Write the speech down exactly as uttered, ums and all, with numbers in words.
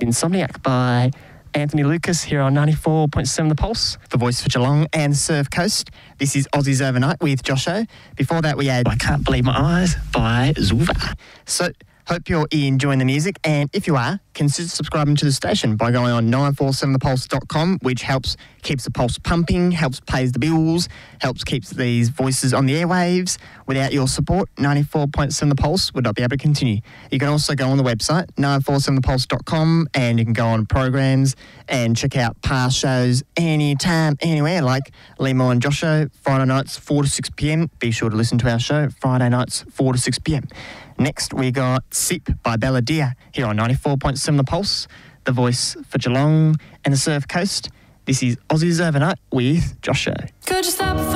Insomniac by Anthony Lucas here on ninety-four point seven The Pulse. The voice for Geelong and Surf Coast. This is Aussies Overnight with Josho. Before that, we had I Can't Believe My Eyes by Zulva. So, hope you're enjoying the music, and if you are, consider subscribing to the station by going on nine four seven the pulse dot com, which helps keeps the pulse pumping, helps pays the bills, helps keeps these voices on the airwaves. Without your support, ninety-four point seven The Pulse would not be able to continue. You can also go on the website, nine four seven the pulse dot com, and you can go on programs and check out past shows anytime, anywhere, like Limo and Josho, Friday nights four to six p.m. Be sure to listen to our show, Friday nights four to six p.m. Next, we got Sip by Bella Dia here on ninety-four point seven The Pulse, the voice for Geelong and the Surf Coast. This is Aussies Overnight with Josho. Could you stop